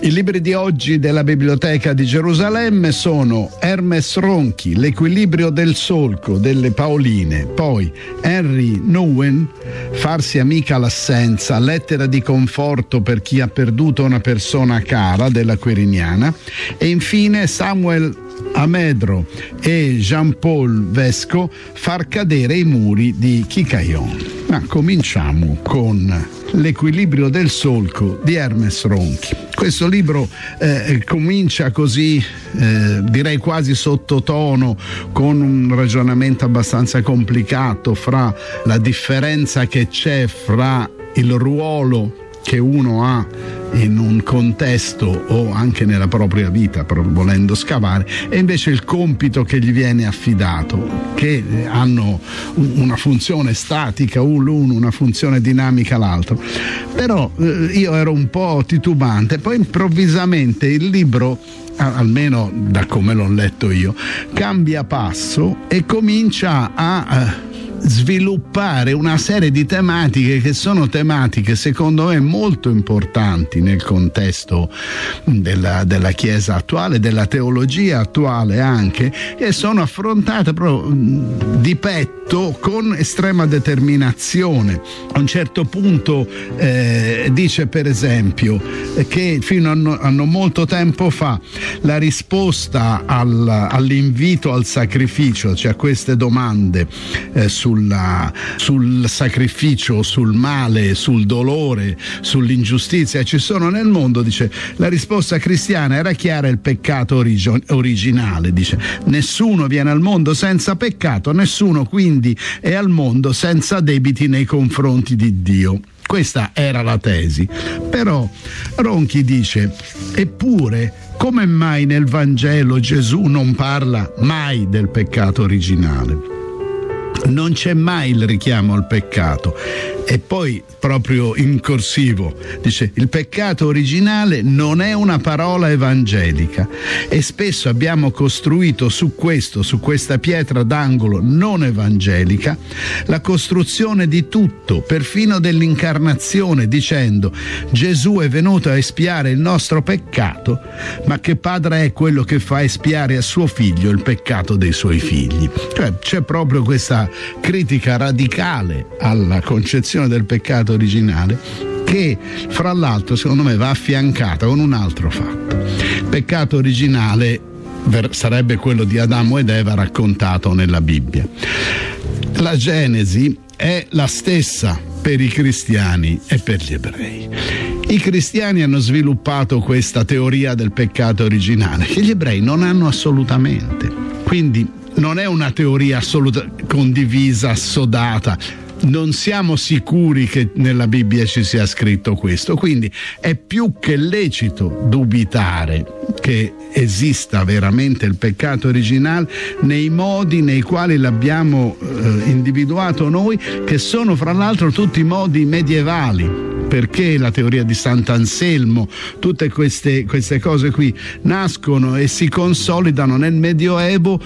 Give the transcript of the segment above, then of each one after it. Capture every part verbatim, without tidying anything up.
I libri di oggi della Biblioteca di Gerusalemme sono Hermes Ronchi, L'equilibrio del solco delle Paoline, poi Henry Nouwen, Farsi amica l'assenza, lettera di conforto per chi ha perduto una persona cara della Quiriniana, e infine Samuel Amedro e Jean-Paul Vesco, Far cadere i muri di Kikayon. Ma cominciamo con L'equilibrio del solco di Hermes Ronchi. Questo libro eh, comincia così, eh, direi quasi sottotono, con un ragionamento abbastanza complicato fra la differenza che c'è fra il ruolo che uno ha in un contesto o anche nella propria vita, volendo scavare, e invece il compito che gli viene affidato, che hanno una funzione statica l'uno, una funzione dinamica l'altro. Però eh, io ero un po' titubante, poi improvvisamente il libro, almeno da come l'ho letto io, cambia passo e comincia a eh, sviluppare una serie di tematiche che sono tematiche secondo me molto importanti nel contesto della, della Chiesa attuale, della teologia attuale anche, che sono affrontate proprio di petto con estrema determinazione. A un certo punto eh, dice per esempio che fino a, a non molto tempo fa la risposta al, all'invito al sacrificio, cioè a queste domande eh, su Sulla, sul sacrificio, sul male, sul dolore, sull'ingiustizia ci sono nel mondo, dice, la risposta cristiana era chiara: il peccato origio, originale, dice, nessuno viene al mondo senza peccato, nessuno quindi è al mondo senza debiti nei confronti di Dio. Questa era la tesi. Però Ronchi dice: eppure, come mai nel Vangelo Gesù non parla mai del peccato originale? Non c'è mai il richiamo al peccato. E poi proprio in corsivo dice: il peccato originale non è una parola evangelica, e spesso abbiamo costruito su questo, su questa pietra d'angolo non evangelica, la costruzione di tutto, perfino dell'incarnazione, dicendo: Gesù è venuto a espiare il nostro peccato, ma che padre è quello che fa espiare a suo figlio il peccato dei suoi figli? Cioè c'è proprio questa critica radicale alla concezione del peccato originale, che fra l'altro secondo me va affiancata con un altro fatto. Il peccato originale sarebbe quello di Adamo ed Eva raccontato nella Bibbia. La Genesi è la stessa per i cristiani e per gli ebrei. I cristiani hanno sviluppato questa teoria del peccato originale che gli ebrei non hanno assolutamente, quindi non è una teoria assoluta, condivisa, assodata. Non siamo sicuri che nella Bibbia ci sia scritto questo, quindi è più che lecito dubitare che esista veramente il peccato originale nei modi nei quali l'abbiamo eh, individuato noi, che sono fra l'altro tutti modi medievali, perché la teoria di Sant'Anselmo, tutte queste, queste cose qui nascono e si consolidano nel Medioevo,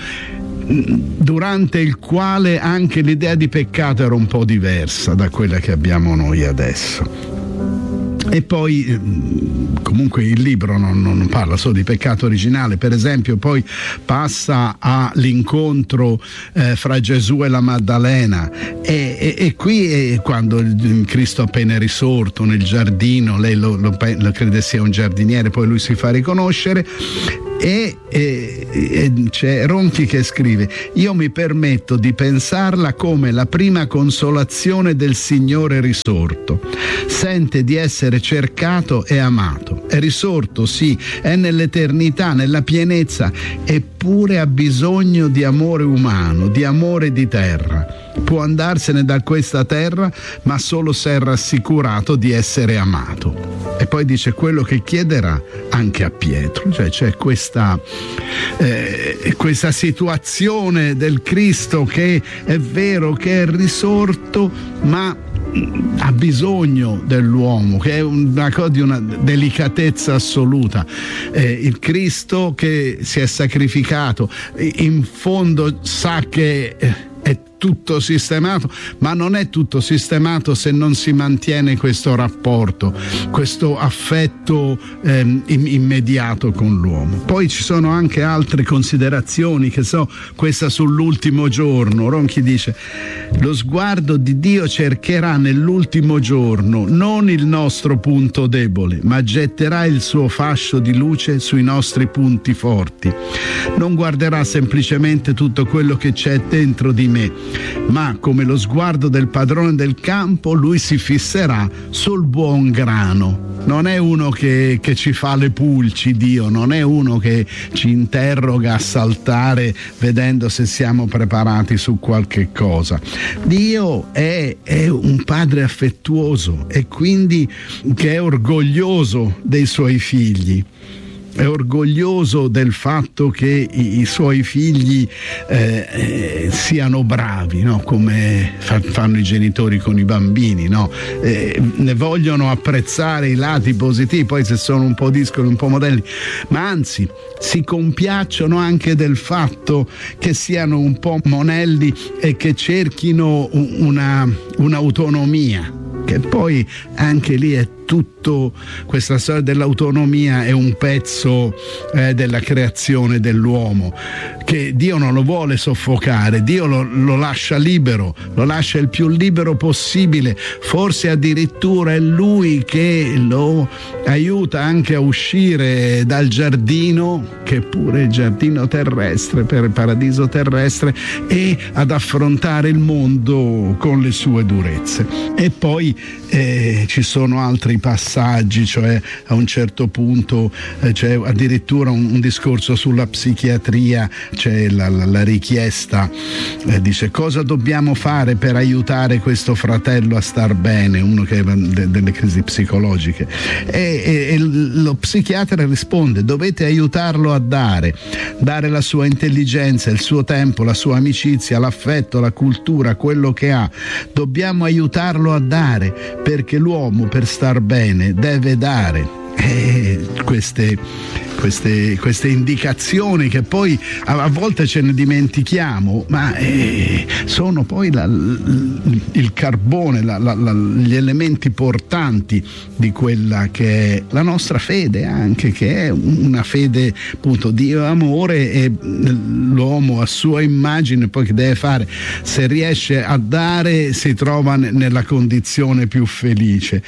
durante il quale anche l'idea di peccato era un po' diversa da quella che abbiamo noi adesso. E poi comunque il libro non, non parla solo di peccato originale, per esempio poi passa all'incontro eh, fra Gesù e la Maddalena, e, e, e qui è quando il Cristo appena è risorto nel giardino, lei lo, lo, lo crede sia un giardiniere, poi lui si fa riconoscere. E, e, e c'è Ronchi che scrive: io mi permetto di pensarla come la prima consolazione del Signore risorto. Sente di essere cercato e amato, è risorto, sì, è nell'eternità, nella pienezza, eppure ha bisogno di amore umano, di amore di terra. Può andarsene da questa terra, ma solo se è rassicurato di essere amato. E poi dice quello che chiederà anche a Pietro, cioè c'è questa, eh, questa situazione del Cristo che è vero che è risorto, ma ha bisogno dell'uomo, che è una cosa di una delicatezza assoluta. Eh, il Cristo che si è sacrificato, in fondo sa che è tutto sistemato, ma non è tutto sistemato se non si mantiene questo rapporto, questo affetto ehm, immediato con l'uomo. Poi ci sono anche altre considerazioni, che so, questa sull'ultimo giorno. Ronchi dice: lo sguardo di Dio cercherà nell'ultimo giorno non il nostro punto debole, ma getterà il suo fascio di luce sui nostri punti forti. Non guarderà semplicemente tutto quello che c'è dentro di me, ma come lo sguardo del padrone del campo, lui si fisserà sul buon grano. Non è uno che, che ci fa le pulci, Dio, non è uno che ci interroga a saltare vedendo se siamo preparati su qualche cosa. Dio è, è un padre affettuoso e quindi che è orgoglioso dei suoi figli. È orgoglioso del fatto che i, i suoi figli eh, eh, siano bravi, no? Come fa, fanno i genitori con i bambini, no? Eh, ne vogliono apprezzare i lati positivi, poi se sono un po' discoli, un po' modelli, ma anzi si compiacciono anche del fatto che siano un po' monelli e che cerchino una, un'autonomia, che poi anche lì è tutto, questa storia dell'autonomia è un pezzo eh, della creazione dell'uomo, che Dio non lo vuole soffocare, Dio lo, lo lascia libero, lo lascia il più libero possibile, forse addirittura è Lui che lo aiuta anche a uscire dal giardino, che è pure il giardino terrestre, per il paradiso terrestre, e ad affrontare il mondo con le sue durezze. E poi eh, ci sono altri passaggi, cioè a un certo punto eh, c'è addirittura un, un discorso sulla psichiatria, c'è la, la, la richiesta, eh, dice: cosa dobbiamo fare per aiutare questo fratello a star bene, uno che ha de, delle crisi psicologiche, e, e, e lo psichiatra risponde: dovete aiutarlo a dare dare la sua intelligenza, il suo tempo, la sua amicizia, l'affetto, la cultura, quello che ha, dobbiamo aiutarlo a dare, perché l'uomo per star bene deve dare. E queste, queste, queste indicazioni che poi a, a volte ce ne dimentichiamo, ma eh, sono poi la, il carbone, la, la, la, gli elementi portanti di quella che è la nostra fede, anche, che è una fede, appunto, Dio è amore e l'uomo a sua immagine, poi che deve fare? Se riesce a dare si trova nella condizione più felice.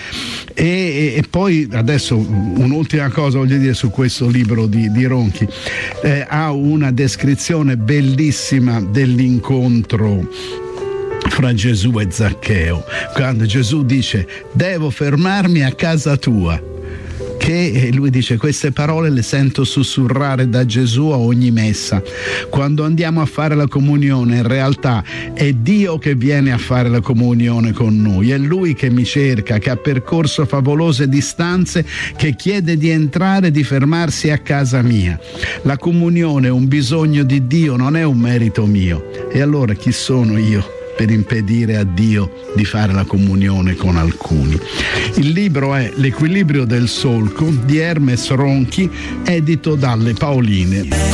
E, e poi adesso un'ultima cosa voglio dire su questo libro di, di Ronchi. Eh, ha una descrizione bellissima dell'incontro fra Gesù e Zaccheo, quando Gesù dice: devo fermarmi a casa tua. Che lui dice: queste parole le sento sussurrare da Gesù a ogni messa. Quando andiamo a fare la comunione, in realtà è Dio che viene a fare la comunione con noi, è Lui che mi cerca, che ha percorso favolose distanze, che chiede di entrare e di fermarsi a casa mia. La comunione è un bisogno di Dio, non è un merito mio. E allora chi sono io per impedire a Dio di fare la comunione con alcuni? Il libro è L'equilibrio del solco di Hermes Ronchi, edito dalle Paoline.